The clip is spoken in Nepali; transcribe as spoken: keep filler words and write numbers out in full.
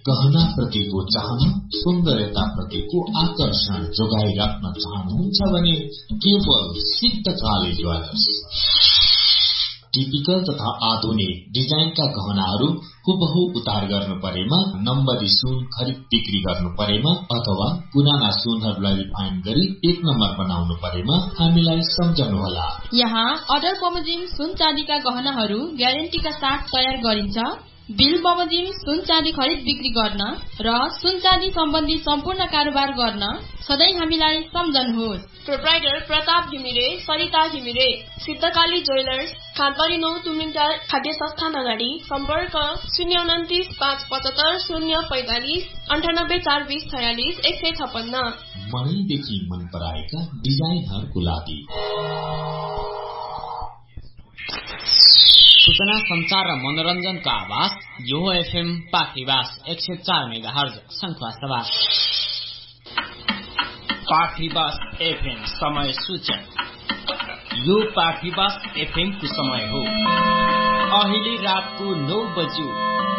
गहना प्रतिको चाहना, सौन्दर्यता प्रतिको आकर्षण जोगाई राख्न चाहनुहुन्छ भने केवल सिद्धकाली ज्वेलर्स। टिपिकल तथा आधुनिक डिजाइनका गहनाहरू हुबहु उतार गर्नु परेमा, नम्बरी सुन खरिद बिक्री गर्नु परेमा अथवा पुराना सुनहरूलाई रिफाइन गरी एक नम्बर बनाउनु परेमा हामीलाई सम्झनुहोला। यहाँ अर्डर बमोजिम सुन चाँदीका गहनाहरू ग्यारेन्टीका साथ तयार गरिन्छ। बिल बमोजिम सुन चाँदी खरिद बिक्री गर्न र सुन चाँदी सम्बन्धी सम्पूर्ण कारोबार गर्न सधैँ हामीलाई सम्झनुहोस्। प्रोप्राइटर प्रताप घिमिरे, सरिता घिमिरे, सिद्धकाली ज्वेलर्स, खादबारी नौ तुमिनटार खाद्य संस्थान अगाडि। सम्पर्क शून्य उन्तिस पाँच पचहत्तर शून्य पैंतालिस अन्ठानब्बे चार बीस छयालिस एक सय छप्पन्न। मनैदेखि मन पराएका डिजाइनहरूको लागि सूचना संचार र मनोरञ्जनको आवाज यो एफएम पाखीबास एक सय चार मेगाहर्ज शङ्खुवासभा। पाखीबास एफएम समय सूचक। यो पाखीबास एफएम को समय हो अहिले रातको नौ बज्यो